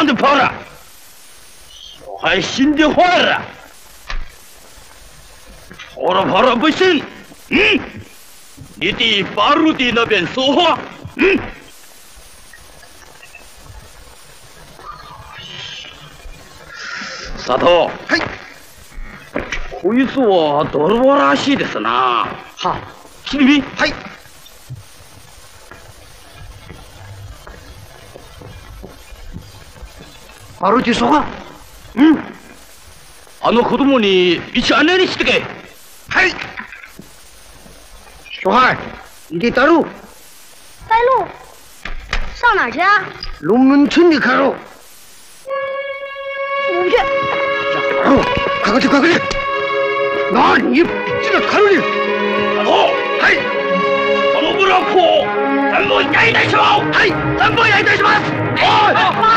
娘的跑了，小孩心的坏了，跑了不行，你弟八路的那边说话，佐藤， はい。 こいつは泥棒らしいですな。 は、 君、 はい。歩いてそうか。 あの子供に道案内にしてけ。 はい。小孩，你得带路。 带路？上哪儿去啊？ 龙门村的开路。 我不去。 快快去，快快去！那你这个开路去。 佐藤、はい。このブロックを全部焼いてしまう。はい、全部焼いてします。はい。